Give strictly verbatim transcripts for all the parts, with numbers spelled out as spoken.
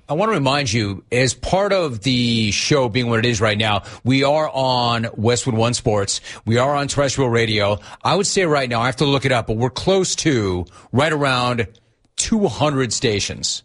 I want to remind you, as part of the show being what it is right now, we are on Westwood One Sports. We are on terrestrial radio. I would say right now, I have to look it up, but we're close to right around two hundred stations.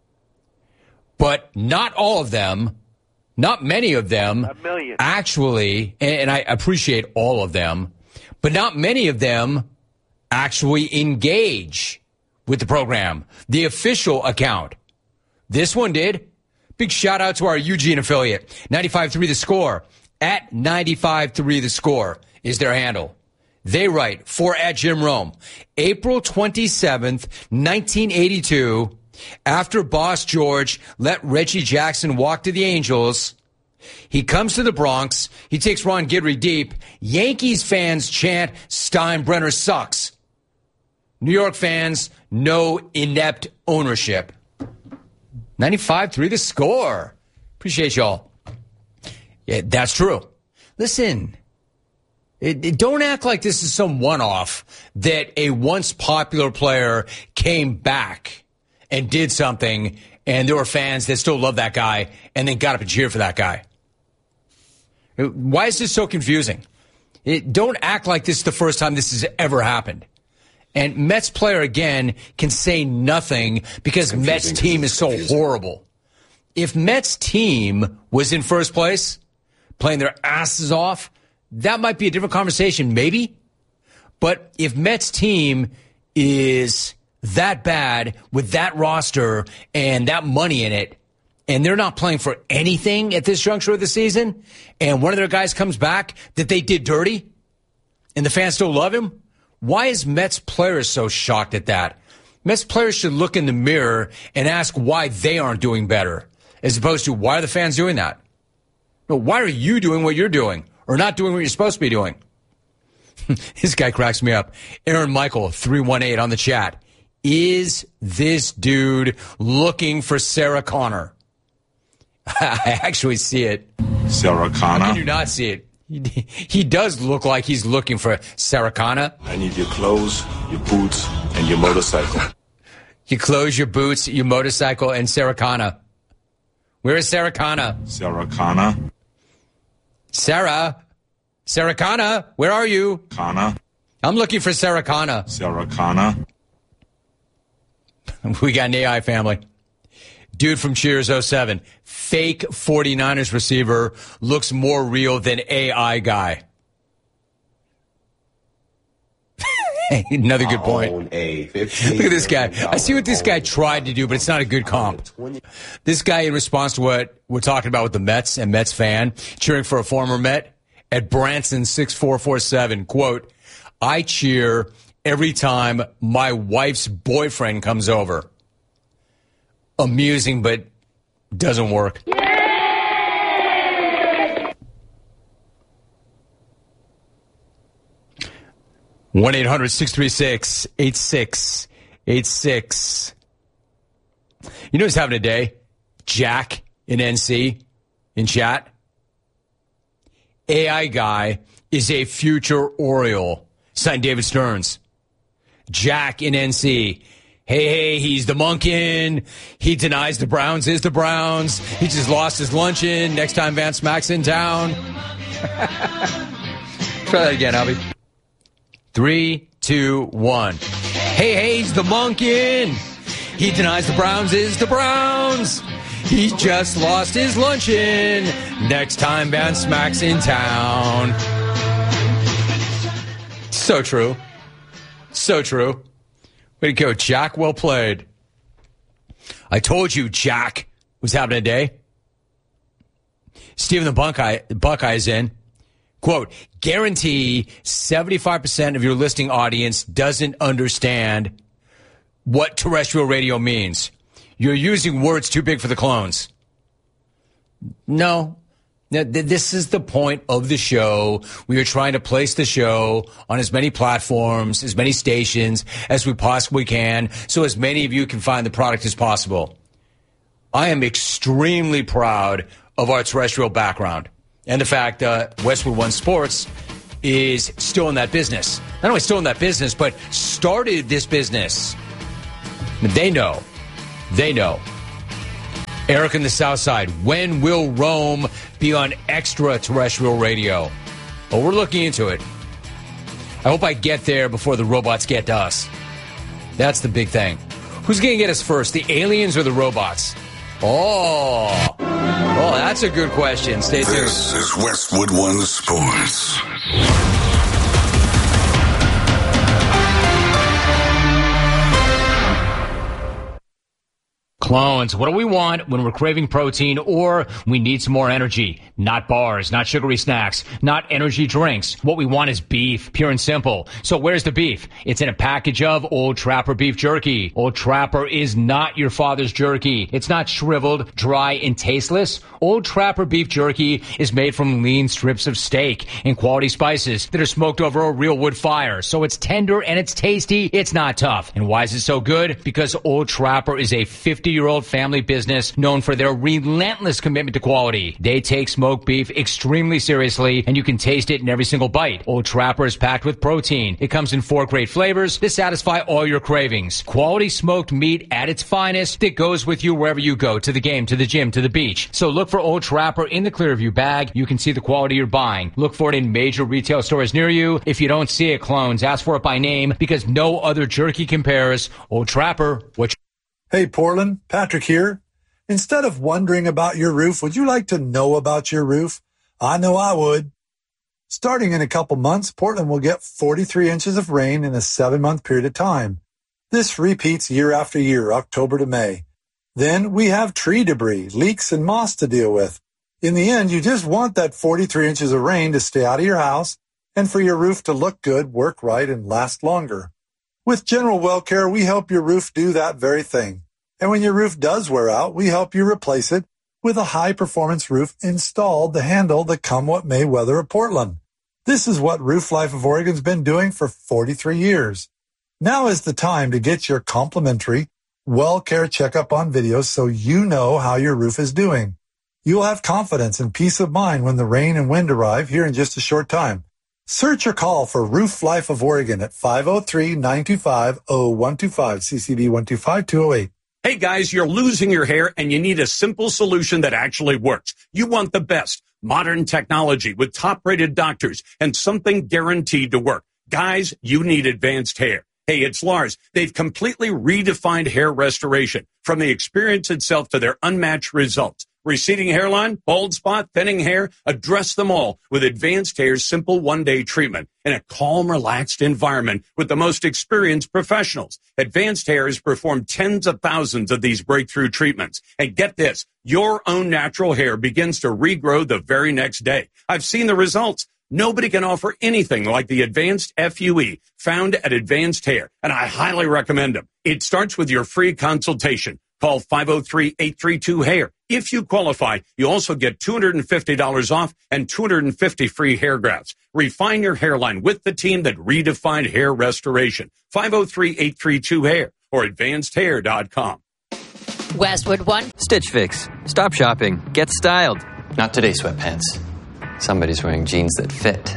But not all of them, not many of them, a million. actually, and I appreciate all of them, but not many of them actually engage with the program, the official account. This one did. Big shout out to our Eugene affiliate. ninety-five point three The Score. At ninety-five point three The Score is their handle. They write for at Jim Rome. April twenty-seventh, nineteen eighty-two, after Boss George let Reggie Jackson walk to the Angels, he comes to the Bronx. He takes Ron Guidry deep. Yankees fans chant, Steinbrenner sucks. New York fans, no inept ownership. ninety-five point three The Score. Appreciate y'all. Yeah, that's true. Listen, it, it, don't act like this is some one-off that a once popular player came back and did something, and there were fans that still love that guy and then got up and cheered for that guy. Why is this so confusing? It, don't act like this is the first time this has ever happened. And Mets player, again, can say nothing because Mets team is so horrible. If Mets team was in first place, playing their asses off, that might be a different conversation, maybe. But if Mets team is that bad with that roster and that money in it, and they're not playing for anything at this juncture of the season, and one of their guys comes back that they did dirty, and the fans still love him, why is Mets players so shocked at that? Mets players should look in the mirror and ask why they aren't doing better, as opposed to why are the fans doing that? No, why are you doing what you're doing or not doing what you're supposed to be doing? This guy cracks me up. Aaron Michael, three one eight on the chat. Is this dude looking for Sarah Connor? I actually see it. Sarah Connor? How can you not see it? He, he does look like he's looking for Sarah Connor. I need your clothes, your boots, and your motorcycle. Your clothes, your boots, your motorcycle, and Sarah Connor. Where is Sarah Connor? Sarah Connor? Sarah? Sarah Connor? Where are you? Connor? I'm looking for Sarah Connor. Sarah Connor? We got an A I family. Dude from Cheers oh seven. Fake 49ers receiver looks more real than A I guy. Another good point. Look at this guy. I see what this guy tried to do, but it's not a good comp. This guy, in response to what we're talking about with the Mets and Mets fan, cheering for a former Met, at Branson six four four seven, quote, I cheer every time my wife's boyfriend comes over. Amusing, but doesn't work. one eight hundred six three six eight six eight six. You know who's having a day? Jack in N C in chat. A I guy is a future Oriole. Signed David Stearns. Jack in N C. Hey, hey, he's the Monkin. He denies the Browns is the Browns. He just lost his luncheon. Next time Van Smack's in town. Try that again, Albie. Three, two, one. Hey, hey, he's the Monkin. He denies the Browns is the Browns. He just lost his luncheon. Next time Van Smack's in town. So true. So true. Way to go, Jack. Well played. I told you Jack was having a day. Stephen the Buckeye, Buckeye is in. Quote, guarantee seventy-five percent of your listening audience doesn't understand what terrestrial radio means. You're using words too big for the clones. No. This is the point of the show. We are trying to place the show on as many platforms, as many stations as we possibly can, so as many of you can find the product as possible. I am extremely proud of our terrestrial background and the fact that Westwood One Sports is still in that business. Not only still in that business, but started this business. They know. They know. Eric in the South Side, when will Rome be on extraterrestrial radio? Oh, we're looking into it. I hope I get there before the robots get to us. That's the big thing. Who's going to get us first, the aliens or the robots? Oh, oh, that's a good question. Stay tuned. This is Westwood One Sports. Clones, what do we want when we're craving protein or we need some more energy? Not bars, not sugary snacks, not energy drinks. What we want is beef, pure and simple. So where's the beef? It's in a package of Old Trapper beef jerky. Old Trapper is not your father's jerky. It's not shriveled, dry, and tasteless. Old Trapper beef jerky is made from lean strips of steak and quality spices that are smoked over a real wood fire. So it's tender and it's tasty. It's not tough. And why is it so good? Because Old Trapper is a fifty-year-old family business known for their relentless commitment to quality. They take smoked beef extremely seriously, and you can taste it in every single bite. Old Trapper is packed with protein. It comes in four great flavors that satisfy all your cravings. Quality smoked meat at its finest that goes with you wherever you go, to the game, to the gym, to the beach. So look for Old Trapper in the Clearview bag. You can see the quality you're buying. Look for it in major retail stores near you. If you don't see it, clones, ask for it by name because no other jerky compares. Old Trapper, what you- Hey, Portland, Patrick here. Instead of wondering about your roof, would you like to know about your roof? I know I would. Starting in a couple months, Portland will get forty-three inches of rain in a seven-month period of time. This repeats year after year, October to May. Then we have tree debris, leaks, and moss to deal with. In the end, you just want that forty-three inches of rain to stay out of your house and for your roof to look good, work right, and last longer. With General Well Care, we help your roof do that very thing. And when your roof does wear out, we help you replace it with a high-performance roof installed to handle the come-what-may weather of Portland. This is what Roof Life of Oregon's been doing for forty-three years. Now is the time to get your complimentary Well Care checkup on video so you know how your roof is doing. You'll have confidence and peace of mind when the rain and wind arrive here in just a short time. Search or call for Roof Life of Oregon at five oh three, nine two five, oh one two five, C C B one two five, two oh eight. Hey guys, you're losing your hair and you need a simple solution that actually works. You want the best modern technology with top-rated doctors and something guaranteed to work. Guys, you need Advanced Hair. Hey, it's Lars. They've completely redefined hair restoration, from the experience itself to their unmatched results. Receding hairline, bald spot, thinning hair, address them all with Advanced Hair's simple one-day treatment in a calm, relaxed environment with the most experienced professionals. Advanced Hair has performed tens of thousands of these breakthrough treatments. And get this, your own natural hair begins to regrow the very next day. I've seen the results. Nobody can offer anything like the Advanced F U E found at Advanced Hair, and I highly recommend them. It starts with your free consultation. Call five oh three, eight three two, hair. If you qualify, you also get two hundred fifty dollars off and two hundred fifty free hair grafts. Refine your hairline with the team that redefined hair restoration. five oh three, eight three two, hair or advanced hair dot com. Westwood One. Stitch Fix. Stop shopping. Get styled. Not today, sweatpants. Somebody's wearing jeans that fit.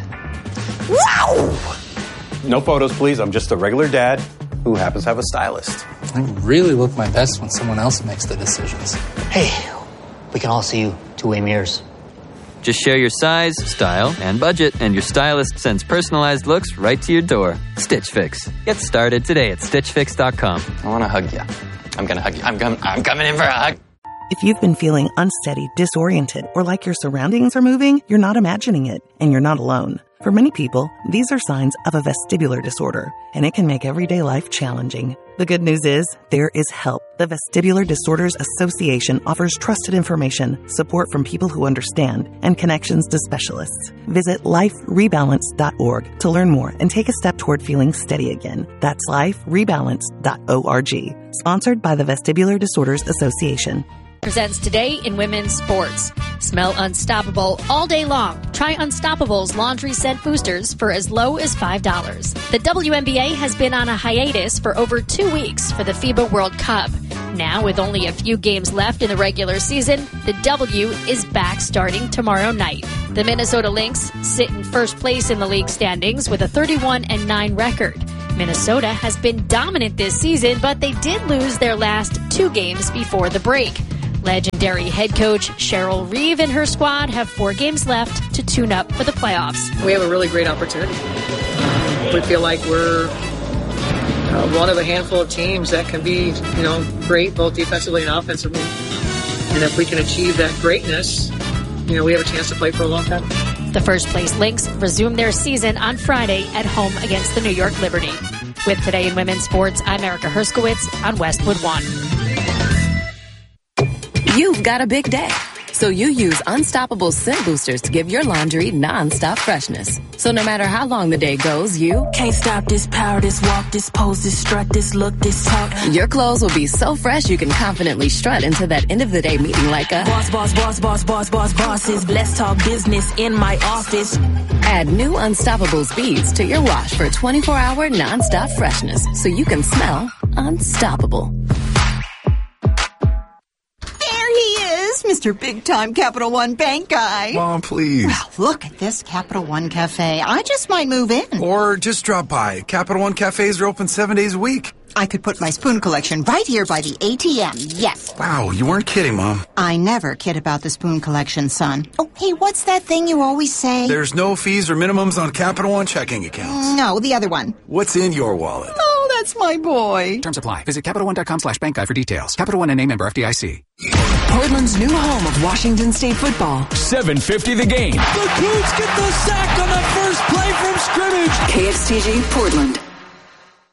Wow! No photos, please. I'm just a regular dad who happens to have a stylist. I really look my best when someone else makes the decisions. Hey, we can all see you two-way mirrors. Just share your size, style, and budget, and your stylist sends personalized looks right to your door. Stitch Fix. Get started today at stitch fix dot com. I want to hug you. I'm going to hug you. I'm, com- I'm coming in for a hug. If you've been feeling unsteady, disoriented, or like your surroundings are moving, you're not imagining it, and you're not alone. For many people, these are signs of a vestibular disorder, and it can make everyday life challenging. The good news is, there is help. The Vestibular Disorders Association offers trusted information, support from people who understand, and connections to specialists. Visit life rebalance dot org to learn more and take a step toward feeling steady again. That's life rebalance dot org. Sponsored by the Vestibular Disorders Association. Presents today in women's sports. Smell unstoppable all day long. Try Unstoppable's laundry scent boosters for as low as five dollars. The W N B A has been on a hiatus for over two weeks for the FIBA World Cup. Now, with only a few games left in the regular season, the W is back starting tomorrow night. The Minnesota Lynx sit in first place in the league standings with a thirty-one and nine record. Minnesota has been dominant this season, but they did lose their last two games before the break. Legendary head coach Cheryl Reeve and her squad have four games left to tune up for the playoffs. We have a really great opportunity. We feel like we're uh, one of a handful of teams that can be, you know, great both defensively and offensively. And if we can achieve that greatness, you know, we have a chance to play for a long time. The first place Lynx resume their season on Friday at home against the New York Liberty. With Today in Women's Sports, I'm Erica Herskowitz on Westwood One. You've got a big day, so you use Unstoppable Scent Boosters to give your laundry nonstop freshness. So no matter how long the day goes, you can't stop this power, this walk, this pose, this strut, this look, this talk. Your clothes will be so fresh you can confidently strut into that end of the day meeting like a boss, boss, boss, boss, boss, boss, bosses. Let's talk business in my office. Add new Unstoppables beads to your wash for twenty-four hour nonstop freshness, so you can smell unstoppable. Mister Big Time Capital One Bank guy. Mom, please. Well, look at this Capital One Cafe. I just might move in. Or just drop by. Capital One Cafes are open seven days a week. I could put my spoon collection right here by the A T M. Yes. Wow, you weren't kidding, Mom. I never kid about the spoon collection, son. Oh, hey, what's that thing you always say? There's no fees or minimums on Capital One checking accounts. No, the other one. What's in your wallet? Oh, that's my boy. Terms apply. Visit CapitalOne.com slash bank guide for details. Capital One N A member F D I C. Portland's new home of Washington State football. seven fifty the game. The Cougs get the sack on the first play from scrimmage. K X T G Portland.